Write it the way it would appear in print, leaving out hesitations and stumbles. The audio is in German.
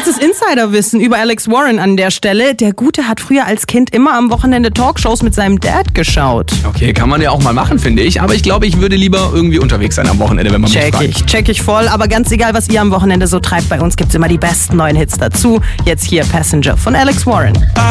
Kurzes Insiderwissen über Alex Warren an der Stelle. Der Gute hat früher als Kind immer am Wochenende Talkshows mit seinem Dad geschaut. Okay, kann man ja auch mal machen, finde ich. Aber ich glaube, ich würde lieber irgendwie unterwegs sein am Wochenende, wenn man mich fragt. Check ich voll. Aber ganz egal, was ihr am Wochenende so treibt, bei uns gibt's immer die besten neuen Hits dazu. Jetzt hier Passenger von Alex Warren.